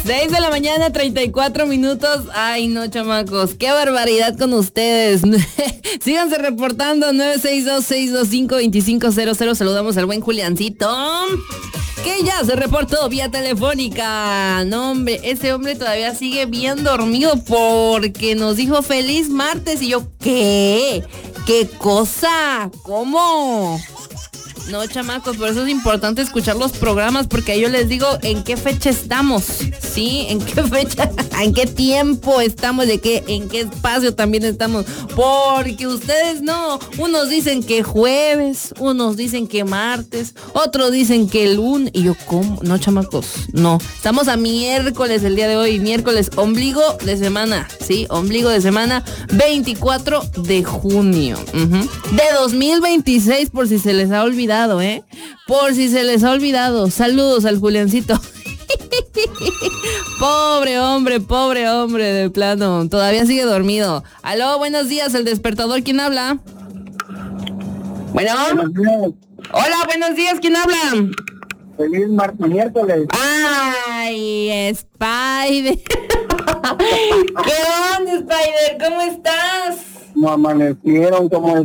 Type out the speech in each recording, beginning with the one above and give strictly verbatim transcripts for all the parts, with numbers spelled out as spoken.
seis de la mañana, treinta y cuatro minutos. Ay, no, chamacos, qué barbaridad con ustedes. Síganse reportando, nueve seis dos, seis dos cinco, dos cinco cero cero. Saludamos al buen Juliancito, que ya se reportó vía telefónica. No, hombre, ese hombre todavía sigue bien dormido porque nos dijo feliz martes. Y yo, ¿qué? ¿Qué cosa? ¿Cómo? No, chamacos, por eso es importante escuchar los programas, porque ahí yo les digo en qué fecha estamos, ¿sí? En qué fecha, en qué tiempo estamos, de qué, en qué espacio también estamos, porque ustedes no, unos dicen que jueves, unos dicen que martes, otros dicen que lunes, y yo, ¿cómo? No, chamacos, no, estamos a miércoles el día de hoy, miércoles, ombligo de semana, ¿sí? Ombligo de semana, veinticuatro de junio, uh-huh, de dos mil veintiséis, por si se les ha olvidado. ¿Eh? Por si se les ha olvidado. Saludos al Juliancito. Pobre hombre, pobre hombre, de plano. Todavía sigue dormido. Aló, buenos días, el despertador. ¿Quién habla? Bueno. Buenos días. Hola, buenos días. ¿Quién habla? Feliz martes, miércoles. Ay, Spider. ¿Qué onda, Spider? ¿Cómo estás? ¿Cómo amanecieron? ¿Cómo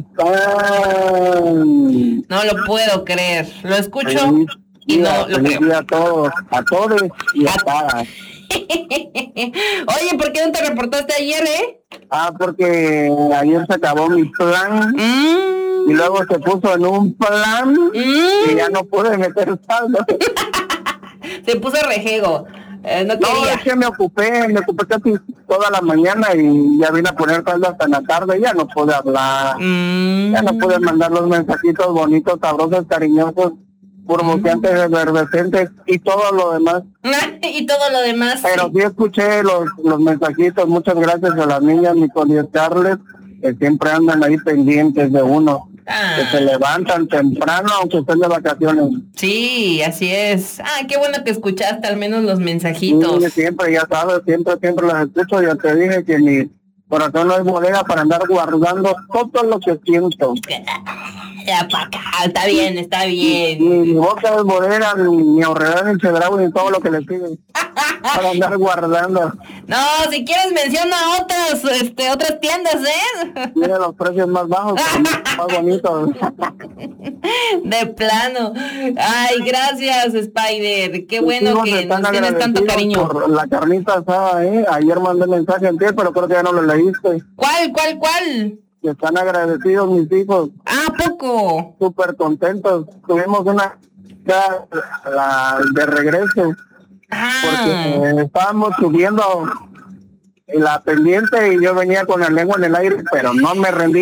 están? No lo puedo creer. Lo escucho Feliz y día, no lo feliz creo. día a todos, a todos y a todas. Oye, ¿por qué no te reportaste ayer, eh? Ah, porque ayer se acabó mi plan Mm. y luego se puso en un plan Mm. y ya no pude meter saldo. Se puso rejego. Eh, no No, quería. es que me ocupé, me ocupé casi toda la mañana y ya vine a poner saldo hasta en la tarde, ya no pude hablar. Mm. Ya no pude mandar los mensajitos bonitos, sabrosos, cariñosos, burbujeantes, efervescentes y todo lo demás. Y todo lo demás. Pero sí escuché los, los mensajitos. Muchas gracias a las niñas Nicole y Scarlett, que siempre andan ahí pendientes de uno. Ah. Que se levantan temprano, aunque estén de vacaciones. Sí, así es. Ah, qué bueno que escuchaste al menos los mensajitos. Sí, siempre, ya sabes, siempre, siempre las escucho. Ya te dije que mi corazón no es bodega para andar guardando todo lo que siento. Ya pa' acá, está bien, está bien. Ni mi boca es bodega, ni, ni ahorrera, ni chedraui, ni todo lo que le piden. Para andar guardando. No, si quieres menciona otras, este, otras tiendas, ¿eh? Tiene los precios más bajos, más bonitos. De plano. Ay, gracias, Spider. Qué bueno Hijos que están nos tienes tanto agradecidos cariño. por la carnita asada, ¿eh? Ayer mandé mensaje en ti, pero creo que ya no lo leíste. ¿Cuál, cuál, cuál? Que están agradecidos mis hijos, Ah, poco. súper contentos. Tuvimos una ya, la de regreso, Ah. porque eh, estábamos subiendo la pendiente y yo venía con la lengua en el aire, pero no me rendí.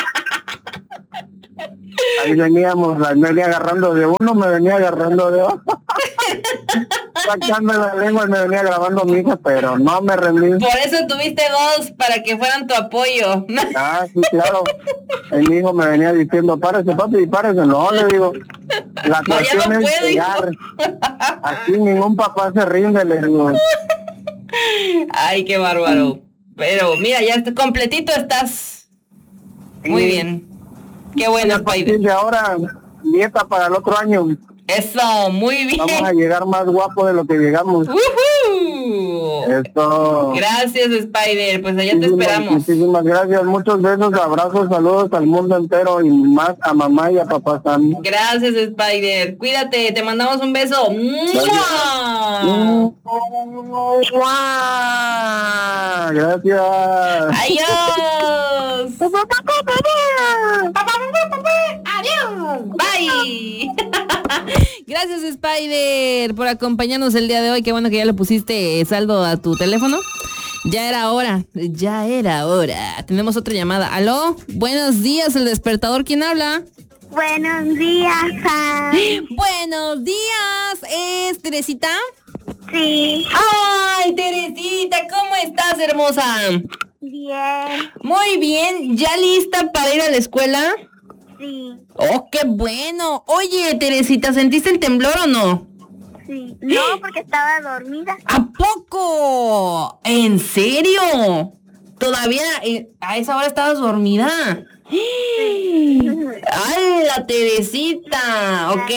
Ahí veníamos, me venía agarrando de uno, me venía agarrando de otro. Sacando la lengua y me venía grabando mi hija, pero no me rendí. Por eso tuviste dos, para que fueran tu apoyo. Ah, sí, claro. El hijo me venía diciendo, párese, papi, párese. No, le digo, la No, ya cuestión no es puedo, llegar. Aquí ningún papá se rinde, le digo. Ay, qué bárbaro. Pero mira, ya está completito estás. Muy Sí. bien. Qué bueno, A partir Spider. de ahora, dieta para el otro año. Eso, muy bien. Vamos a llegar más guapos de lo que llegamos. ¡Uhú! Esto. Gracias, Spider. Pues allá te Muchísimas, esperamos. muchísimas gracias. Muchos besos, abrazos, saludos al mundo entero y más a mamá y a papá Sam. Gracias, Spider. Cuídate, te mandamos un beso. ¡Mua! Gracias. Adiós. Adiós. Bye. Gracias, Spider, por acompañarnos el día de hoy. Qué bueno que ya le pusiste saldo a tu teléfono. Ya era hora, ya era hora. Tenemos otra llamada. ¿Aló? Buenos días, el despertador. ¿Quién habla? Buenos días, Sam. Buenos días. ¿Es Teresita? Sí, ¡Ay, Teresita! ¿Cómo estás, hermosa? bien, Muy bien. ¿Ya lista para ir a la escuela? sí, ¡Oh, qué bueno! Oye, Teresita, ¿sentiste el temblor o no? sí. No, porque estaba dormida. ¿A poco? ¿En serio? ¿Todavía eh, a esa hora estabas dormida? ¡Ay, la Teresita! Ok.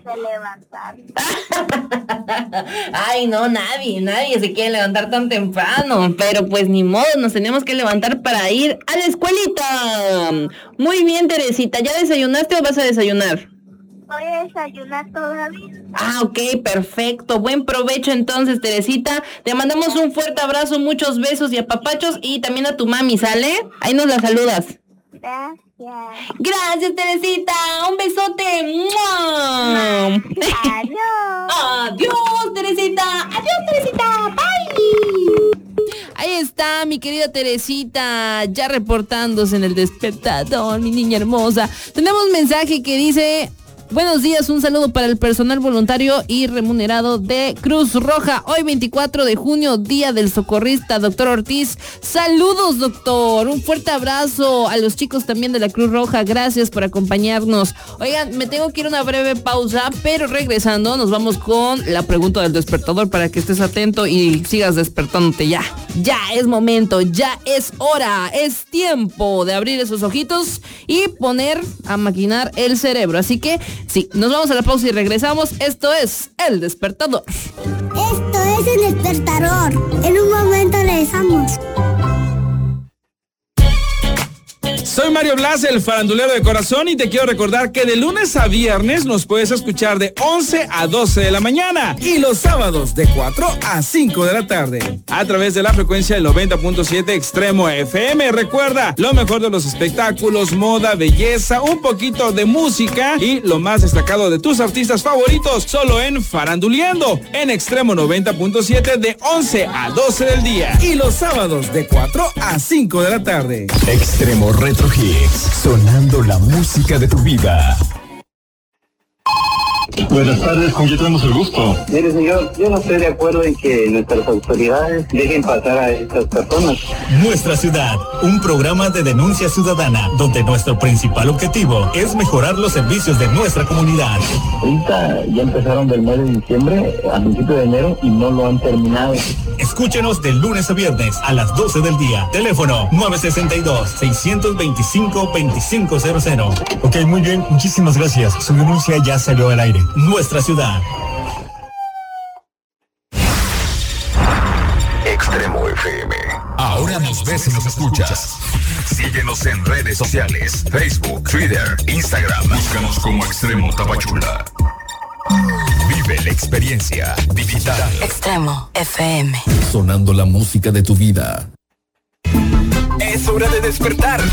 Ay, no, nadie, nadie se quiere levantar tan temprano. Pero pues ni modo, nos tenemos que levantar para ir a la escuelita. Muy bien, Teresita. ¿Ya desayunaste o vas a desayunar? Voy a desayunar todavía. Ah, ok, perfecto. Buen provecho entonces, Teresita. Te mandamos un fuerte abrazo, muchos besos y apapachos. Y también a tu mami, ¿sale? Ahí nos la saludas. Gracias. Gracias, Teresita. Un besote. ¡Mua! Adiós. Adiós, Teresita. Adiós, Teresita. Bye. Ahí está mi querida Teresita, ya reportándose en el despertador, mi niña hermosa. Tenemos un mensaje que dice: buenos días, un saludo para el personal voluntario y remunerado de Cruz Roja. Hoy veinticuatro de junio, día del socorrista, doctor Ortiz. Saludos, doctor. Un fuerte abrazo a los chicos también de la Cruz Roja. Gracias por acompañarnos. Oigan, me tengo que ir a una breve pausa, pero regresando nos vamos con la pregunta del despertador para que estés atento y sigas despertándote ya. Ya es momento, ya es hora, es tiempo de abrir esos ojitos y poner a maquinar el cerebro. Así que sí, nos vamos a la pausa y regresamos. Esto es El Despertador. Esto es El Despertador. En un momento regresamos. Soy Mario Blas, el farandulero de corazón, y te quiero recordar que de lunes a viernes nos puedes escuchar de once a doce de la mañana y los sábados de cuatro a cinco de la tarde a través de la frecuencia del noventa punto siete Extremo F M. Recuerda, lo mejor de los espectáculos, moda, belleza, un poquito de música y lo más destacado de tus artistas favoritos, solo en Faranduleando, en Extremo noventa punto siete de once a doce del día y los sábados de cuatro a cinco de la tarde. Extremo Retro Hits, sonando la música de tu vida. Buenas tardes, ¿con quién tenemos el gusto? Mire, señor, yo no estoy de acuerdo en que nuestras autoridades dejen pasar a estas personas. Nuestra Ciudad, un programa de denuncia ciudadana, donde nuestro principal objetivo es mejorar los servicios de nuestra comunidad. Ahorita ya empezaron del mes de diciembre a principio de enero y no lo han terminado. Escúchenos de lunes a viernes a las doce del día. Teléfono nueve seis dos, seis dos cinco, dos cinco cero cero. Ok, muy bien, muchísimas gracias. Su denuncia ya salió al aire. Nuestra Ciudad. Extremo F M. Ahora nos ves y nos escuchas. Síguenos en redes sociales: Facebook, Twitter, Instagram. Búscanos como Extremo Tapachula. Vive la experiencia digital. Extremo F M. Sonando la música de tu vida. Es hora de despertar.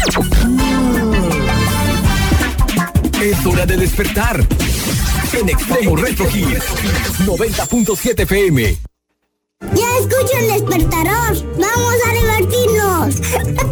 Es hora de despertar. En Extremo Retro Hits noventa punto siete F M. Ya escucho El Despertador.